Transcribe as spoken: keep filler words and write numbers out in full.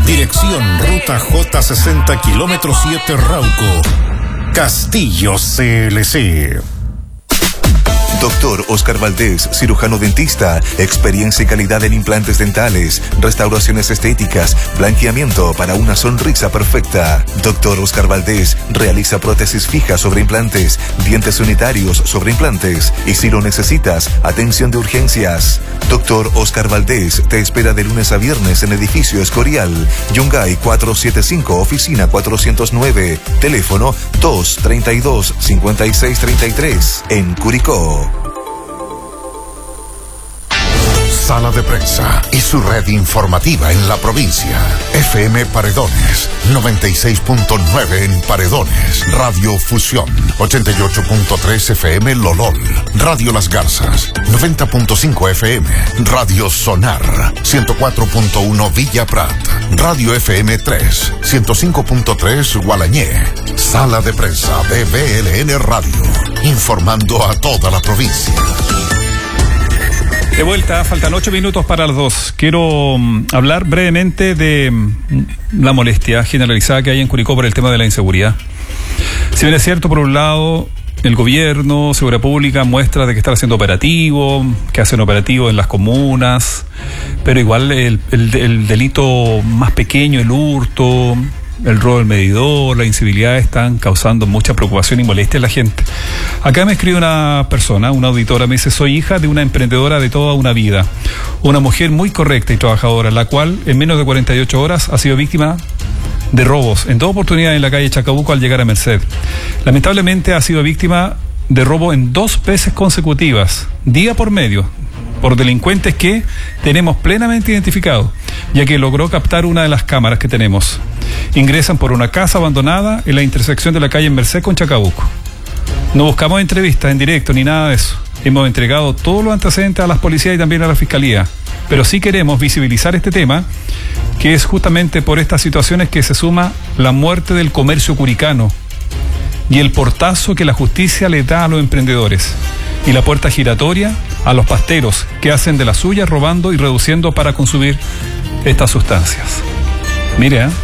Dirección Ruta J sesenta, kilómetro siete, Rauco. Castillo C L C. Doctor Oscar Valdés, cirujano dentista, experiencia y calidad en implantes dentales, restauraciones estéticas, blanqueamiento para una sonrisa perfecta. Doctor Oscar Valdés realiza prótesis fijas sobre implantes, dientes unitarios sobre implantes y, si lo necesitas, atención de urgencias. Doctor Oscar Valdés te espera de lunes a viernes en Edificio Escorial, Yungay cuatrocientos setenta y cinco, oficina cuatrocientos nueve, teléfono dos treinta y dos, cincuenta y seis treinta y tres, en Curicó. Sala de Prensa y su red informativa en la provincia. F M Paredones, noventa y seis punto nueve en Paredones. Radio Fusión, ochenta y ocho punto tres F M Lolol. Radio Las Garzas, noventa punto cinco F M. Radio Sonar, ciento cuatro punto uno Villa Prat. Radio F M tres, ciento cinco punto tres Gualañé. Sala de Prensa de B L N Radio, informando a toda la provincia. De vuelta, faltan ocho minutos para las dos. Quiero um, hablar brevemente de um, la molestia generalizada que hay en Curicó por el tema de la inseguridad. Si bien es cierto, por un lado, el gobierno, Seguridad Pública, muestra de que está haciendo operativo, que hacen operativo en las comunas, pero igual el, el, el delito más pequeño, el hurto, el robo del medidor, la incivilidad están causando mucha preocupación y molestia en la gente. Acá me escribe una persona, una auditora, me dice: soy hija de una emprendedora de toda una vida, una mujer muy correcta y trabajadora, la cual en menos de cuarenta y ocho horas ha sido víctima de robos en dos oportunidades en la calle Chacabuco al llegar a Merced. Lamentablemente ha sido víctima de robo en dos veces consecutivas, día por medio, por delincuentes que tenemos plenamente identificados, ya que logró captar una de las cámaras que tenemos. Ingresan por una casa abandonada en la intersección de la calle Merced con Chacabuco. No buscamos entrevistas en directo ni nada de eso. Hemos entregado todos los antecedentes a las policías y también a la fiscalía, pero sí queremos visibilizar este tema, que es justamente por estas situaciones que se suma la muerte del comercio curicano y el portazo que la justicia le da a los emprendedores y la puerta giratoria a los pasteros que hacen de la suya robando y reduciendo para consumir estas sustancias. Mire, ¿eh?